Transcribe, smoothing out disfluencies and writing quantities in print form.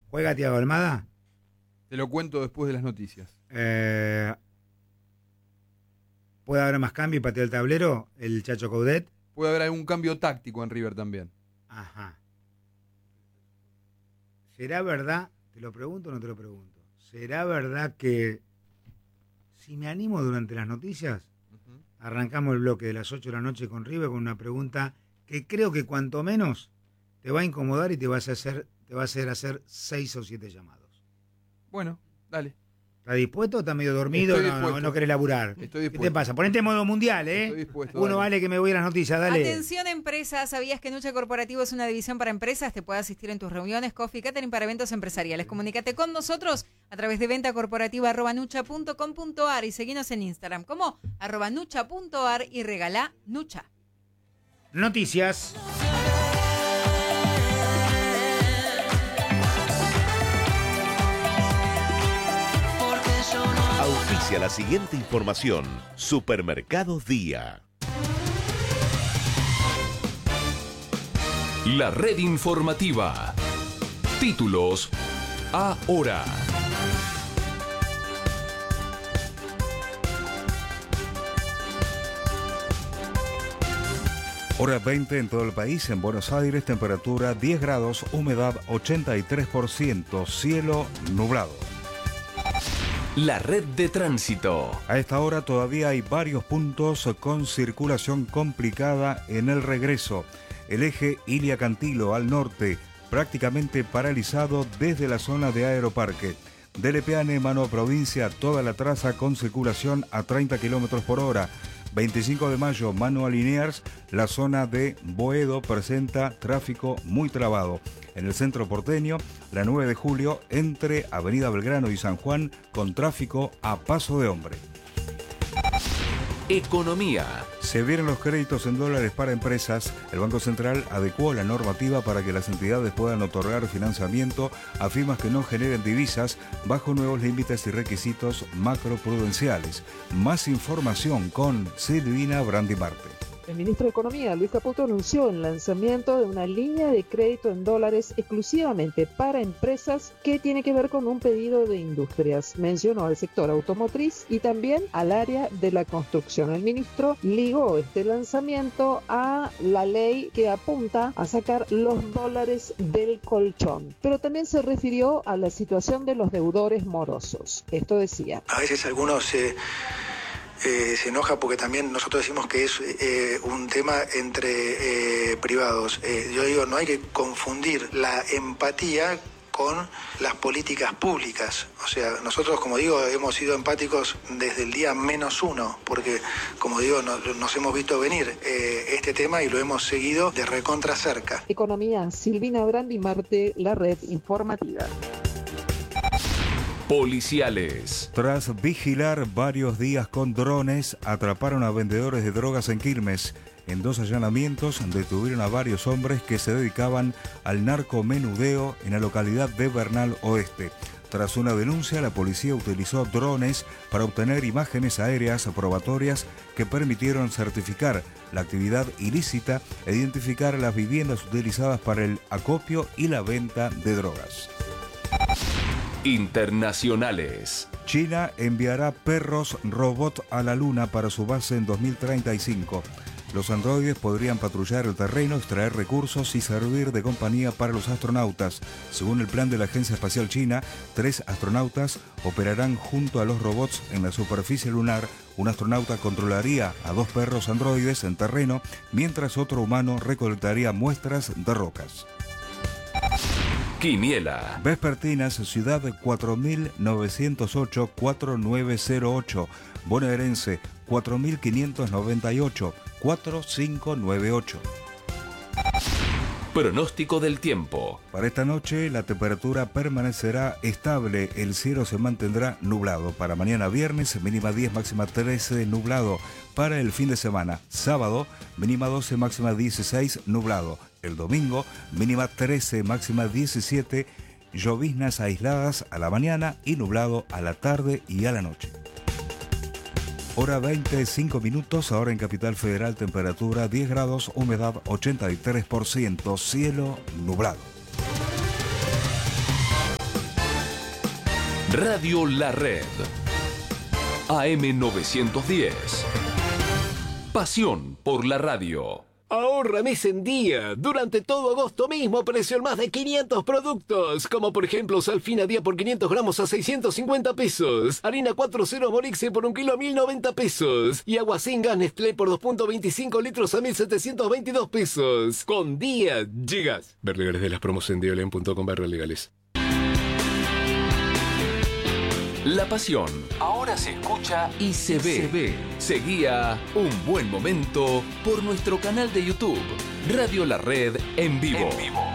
¿Juega Thiago Almada? Te lo cuento después de las noticias. ¿Puede haber más cambio y patear el tablero? ¿El Chacho Coudet? Puede haber algún cambio táctico en River también. Ajá. ¿Será verdad? ¿Te lo pregunto o no te lo pregunto? ¿Será verdad que si me animo durante las noticias, arrancamos el bloque de las 8 de la noche con River con una pregunta que creo que cuanto menos te va a incomodar y te va a hacer hacer 6 o 7 llamados? Bueno, dale. ¿Estás dispuesto o estás medio dormido? No querés laburar. Estoy dispuesto. ¿Qué te pasa? Ponete en modo mundial, ¿eh? Estoy dispuesto. Uno vale que me voy a las noticias, dale. Atención empresas, ¿sabías que Nucha Corporativo es una división para empresas? Te puede asistir en tus reuniones, coffee, catering para eventos empresariales. Comunícate con nosotros a través de ventacorporativa@nucha.com.ar y seguinos en Instagram como @nucha.ar y regalá Nucha. Noticias. Auspicia la siguiente información. Supermercados Día. La red informativa. Títulos ahora. Hora 20 en todo el país. En Buenos Aires, temperatura 10 grados, humedad 83%, cielo nublado. La red de tránsito. A esta hora todavía hay varios puntos con circulación complicada en el regreso. El eje Ilia-Cantilo al norte, prácticamente paralizado desde la zona de Aeroparque. De Lepeane, mano a provincia, toda la traza con circulación a 30 km por hora. 25 de mayo, mano a Liniers, la zona de Boedo presenta tráfico muy trabado. En el centro porteño, la 9 de julio, entre Avenida Belgrano y San Juan, con tráfico a paso de hombre. Economía. Se vienen los créditos en dólares para empresas. El Banco Central adecuó la normativa para que las entidades puedan otorgar financiamiento a firmas que no generen divisas bajo nuevos límites y requisitos macroprudenciales. Más información con Silvina Brandimarte. El ministro de Economía, Luis Caputo, anunció el lanzamiento de una línea de crédito en dólares exclusivamente para empresas que tiene que ver con un pedido de industrias. Mencionó al sector automotriz y también al área de la construcción. El ministro ligó este lanzamiento a la ley que apunta a sacar los dólares del colchón. Pero también se refirió a la situación de los deudores morosos. Esto decía. A veces algunos se enoja porque también nosotros decimos que es un tema entre privados. Yo digo, no hay que confundir la empatía con las políticas públicas. O sea, nosotros, como digo, hemos sido empáticos desde el día -1, porque, como digo, nos hemos visto venir este tema y lo hemos seguido de recontra cerca. Economía, Silvina Brandimarte, la red informativa. Policiales. Tras vigilar varios días con drones, atraparon a vendedores de drogas en Quilmes. En 2 allanamientos detuvieron a varios hombres que se dedicaban al narcomenudeo en la localidad de Bernal Oeste. Tras una denuncia, la policía utilizó drones para obtener imágenes aéreas probatorias que permitieron certificar la actividad ilícita e identificar las viviendas utilizadas para el acopio y la venta de drogas. Internacionales. China enviará perros robot a la Luna para su base en 2035. Los androides podrían patrullar el terreno, extraer recursos y servir de compañía para los astronautas. Según el plan de la Agencia Espacial China, 3 astronautas operarán junto a los robots en la superficie lunar. Un astronauta controlaría a 2 perros androides en terreno, mientras otro humano recolectaría muestras de rocas. Quiniela. Vespertinas, ciudad 4908-4908. Bonaerense 4598-4598. Pronóstico del tiempo. Para esta noche la temperatura permanecerá estable, el cielo se mantendrá nublado. Para mañana viernes, mínima 10, máxima 13, nublado. Para el fin de semana, sábado, mínima 12, máxima 16, nublado. El domingo, mínima 13, máxima 17, lloviznas aisladas a la mañana y nublado a la tarde y a la noche. Hora 25 minutos, ahora en Capital Federal, temperatura 10 grados, humedad 83%, cielo nublado. Radio La Red. AM 910. Pasión por la radio. Ahorra mes en día. Durante todo agosto mismo precio en más de 500 productos. Como por ejemplo Salfina Día por 500 gramos a 650 pesos. Harina 4.0 Morixe por 1 kilo a 1.090 pesos. Y agua sin gas Nestlé por 2.25 litros a 1.722 pesos. Con Día llegas. Ver legales de las promos en diolen.com/legales. La pasión ahora se escucha y se ve. Seguía Un Buen Momento por nuestro canal de YouTube, Radio La Red en vivo.